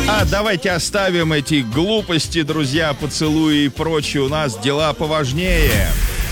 А давайте оставим эти глупости, друзья, поцелуи и прочее. У нас дела поважнее.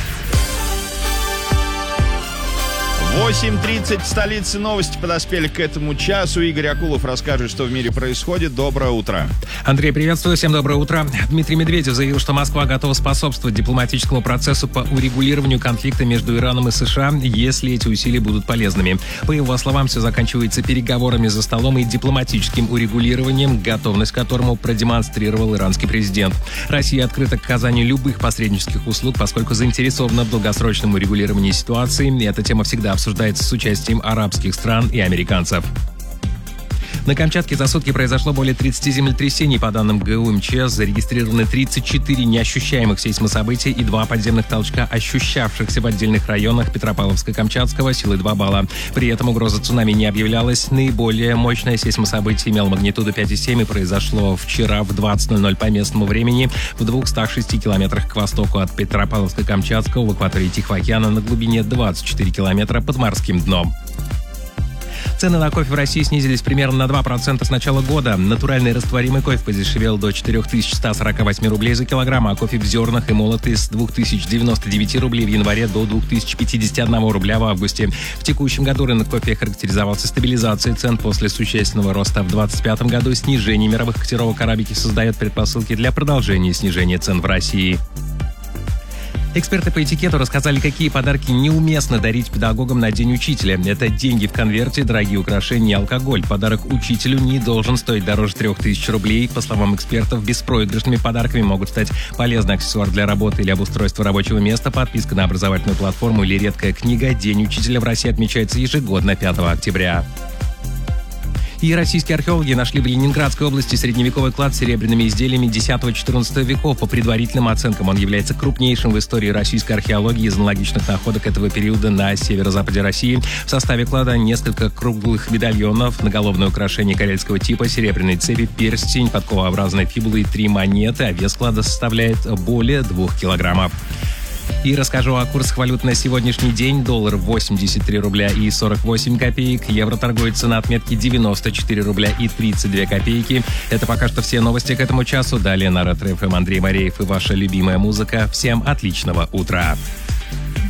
8:30 в столице, новости подоспели к этому часу. Игорь Акулов расскажет, что в мире происходит. Доброе утро. Андрей, приветствую. Всем доброе утро. Дмитрий Медведев заявил, что Москва готова способствовать дипломатическому процессу по урегулированию конфликта между Ираном и США, если эти усилия будут полезными. По его словам, все заканчивается переговорами за столом и дипломатическим урегулированием, готовность к которому продемонстрировал иранский президент. Россия открыта к оказанию любых посреднических услуг, поскольку заинтересована в долгосрочном урегулировании ситуации, и эта тема всегда обсуждается с участием арабских стран и американцев. На Камчатке за сутки произошло более 30 землетрясений. По данным ГУ МЧС, зарегистрированы 34 неощущаемых сейсмособытия и 2 подземных толчка, ощущавшихся в отдельных районах Петропавловска-Камчатского, силой 2 балла. При этом угроза цунами не объявлялась. Наиболее мощное сейсмособытие имело магнитуду 5,7 и произошло вчера в 20:00 по местному времени в 206 километрах к востоку от Петропавловска-Камчатского в акватории Тихого океана на глубине 24 километра под морским дном. Цены на кофе в России снизились примерно на 2% с начала года. Натуральный растворимый кофе подешевел до 4148 рублей за килограмм, а кофе в зернах и молотый с 2099 рублей в январе до 2051 рубля в августе. В текущем году рынок кофе характеризовался стабилизацией цен после существенного роста в 2025 году. Снижение мировых котировок арабики создает предпосылки для продолжения снижения цен в России. Эксперты по этикету рассказали, какие подарки неуместно дарить педагогам на День учителя. Это деньги в конверте, дорогие украшения и алкоголь. Подарок учителю не должен стоить дороже 3000 рублей. По словам экспертов, беспроигрышными подарками могут стать полезный аксессуар для работы или обустройства рабочего места, подписка на образовательную платформу или редкая книга. День учителя в России отмечается ежегодно 5 октября. И российские археологи нашли в Ленинградской области средневековый клад с серебряными изделиями X-XIV веков. По предварительным оценкам он является крупнейшим в истории российской археологии из аналогичных находок этого периода на северо-западе России. В составе клада несколько круглых медальонов, наголовное украшение карельского типа, серебряные цепи, перстень, подковообразные фибулы и 3 монеты, а вес клада составляет более 2 килограммов. И расскажу о курсах валют на сегодняшний день. Доллар 83 рубля и 48 копеек. Евро торгуется на отметке 94 рубля и 32 копейки. Это пока что все новости к этому часу. Далее на Ретро ФМ Андрей Мареев и ваша любимая музыка. Всем отличного утра.